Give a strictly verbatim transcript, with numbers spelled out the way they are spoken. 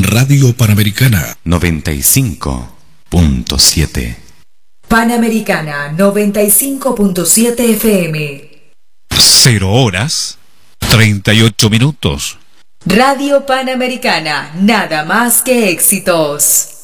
Radio Panamericana noventa y cinco punto siete. Panamericana noventa y cinco punto siete F M. Cero horas, treinta y ocho minutos. Radio Panamericana, nada más que éxitos.